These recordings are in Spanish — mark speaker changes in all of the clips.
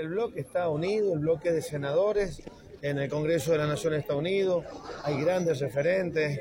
Speaker 1: El bloque está unido, el bloque de senadores en el Congreso de la Nación está unido, hay grandes referentes,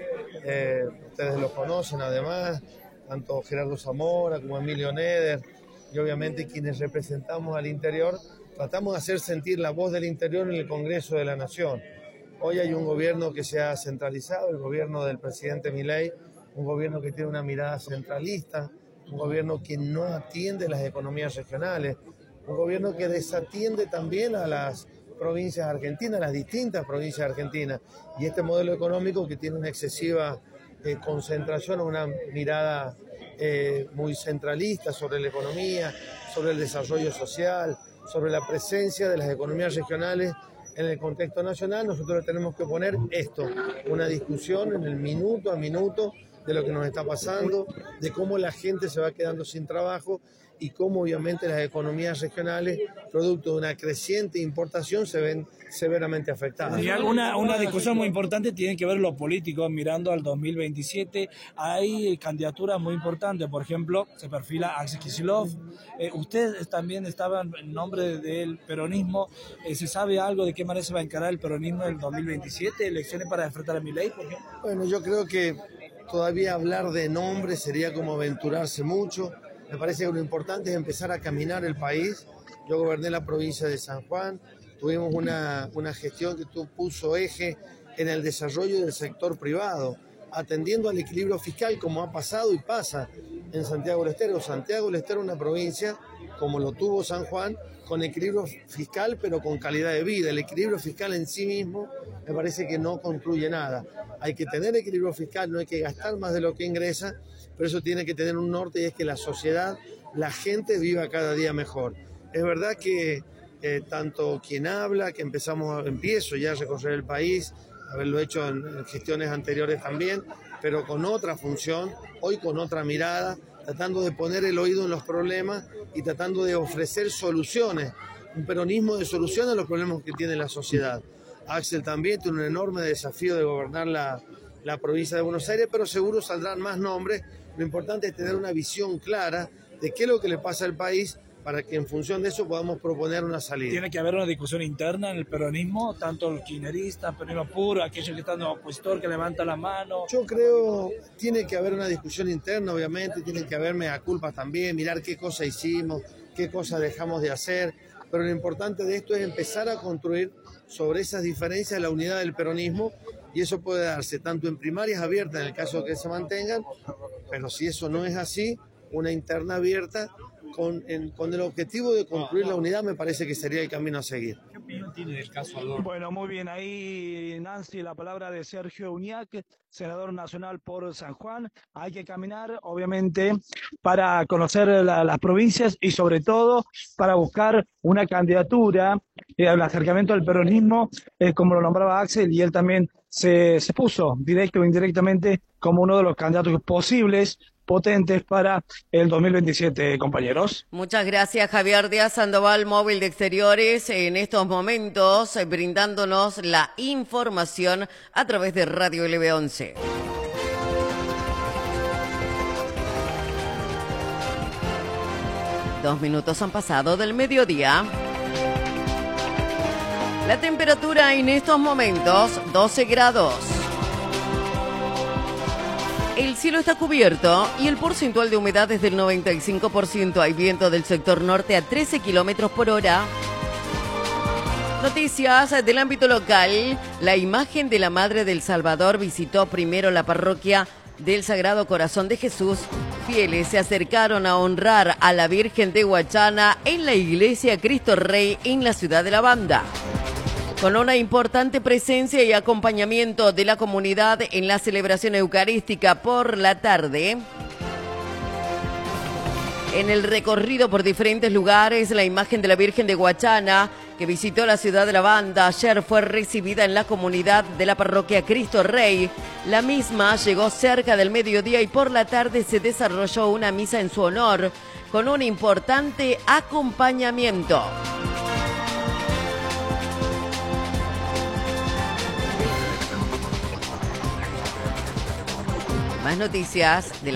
Speaker 1: ustedes los conocen además, tanto Gerardo Zamora como Emilio Neder, y obviamente quienes representamos al interior, tratamos de hacer sentir la voz del interior en el Congreso de la Nación. Hoy hay un gobierno que se ha centralizado, el gobierno del presidente Milei, un gobierno que tiene una mirada centralista, un gobierno que no atiende las economías regionales, un gobierno que desatiende también a las provincias argentinas, las distintas provincias argentinas, y este modelo económico que tiene una excesiva concentración, una mirada muy centralista sobre la economía, sobre el desarrollo social, sobre la presencia de las economías regionales en el contexto nacional. Nosotros tenemos que poner esto, una discusión en el minuto a minuto de lo que nos está pasando, de cómo la gente se va quedando sin trabajo y cómo obviamente las economías regionales, producto de una creciente importación, se ven severamente afectadas.
Speaker 2: Y una discusión muy importante tiene que ver los políticos mirando al 2027. Hay candidaturas muy importantes, por ejemplo, se perfila Axel Kicillof. Ustedes también estaban en nombre del peronismo. ¿Se sabe algo de qué manera se va a encarar el peronismo en el 2027? ¿Elecciones para enfrentar a Milei, por ejemplo?
Speaker 1: Bueno, yo creo que todavía hablar de nombre sería como aventurarse mucho. Me parece que lo importante es empezar a caminar el país. Yo goberné la provincia de San Juan, tuvimos una gestión que puso eje en el desarrollo del sector privado, atendiendo al equilibrio fiscal como ha pasado y pasa en Santiago del Estero. Santiago del Estero es una provincia, como lo tuvo San Juan, con equilibrio fiscal pero con calidad de vida. El equilibrio fiscal en sí mismo me parece que no construye nada. Hay que tener equilibrio fiscal, no hay que gastar más de lo que ingresa, pero eso tiene que tener un norte y es que la sociedad, la gente viva cada día mejor. Es verdad que tanto quien habla, que empiezo ya a recorrer el país, haberlo hecho en gestiones anteriores también, pero con otra función, hoy con otra mirada, tratando de poner el oído en los problemas y tratando de ofrecer soluciones, un peronismo de solución a los problemas que tiene la sociedad. Axel también tiene un enorme desafío de gobernar la provincia de Buenos Aires, pero seguro saldrán más nombres. Lo importante es tener una visión clara de qué es lo que le pasa al país para que en función de eso podamos proponer una salida.
Speaker 2: Tiene que haber una discusión interna en el peronismo, tanto el kirchnerista, el peronismo puro, aquellos que están en opositor, que levantan la mano.
Speaker 1: Yo creo tiene que haber una discusión interna, obviamente, tiene que haber mea culpas también, mirar qué cosa hicimos, qué cosas dejamos de hacer, pero lo importante de esto es empezar a construir sobre esas diferencias la unidad del peronismo, y eso puede darse tanto en primarias abiertas en el caso de que se mantengan, pero si eso no es así, una interna abierta con el objetivo de construir la unidad me parece que sería el camino a seguir.
Speaker 2: ¿Qué opinión tiene del caso Adorno? Bueno, muy bien, ahí Nancy, la palabra de Sergio Uñac, senador nacional por San Juan. Hay que caminar, obviamente, para conocer las provincias y sobre todo para buscar una candidatura, el acercamiento al peronismo, como lo nombraba Axel, y él también se puso directo o indirectamente como uno de los candidatos posibles, potentes para el 2027, compañeros.
Speaker 3: Muchas gracias, Javier Díaz Sandoval, móvil de Exteriores, en estos momentos brindándonos la información a través de Radio LB11. Dos minutos han pasado del mediodía. La temperatura en estos momentos, 12 grados. El cielo está cubierto y el porcentual de humedad es del 95%. Hay viento del sector norte a 13 kilómetros por hora. Noticias del ámbito local. La imagen de la Madre del Salvador visitó primero la parroquia del Sagrado Corazón de Jesús. Fieles se acercaron a honrar a la Virgen de Huachana en la iglesia Cristo Rey en la ciudad de La Banda. Con una importante presencia y acompañamiento de la comunidad en la celebración eucarística por la tarde. En el recorrido por diferentes lugares, la imagen de la Virgen de Huachana, que visitó la ciudad de La Banda, ayer fue recibida en la comunidad de la parroquia Cristo Rey. La misma llegó cerca del mediodía y por la tarde se desarrolló una misa en su honor, con un importante acompañamiento. Más noticias de la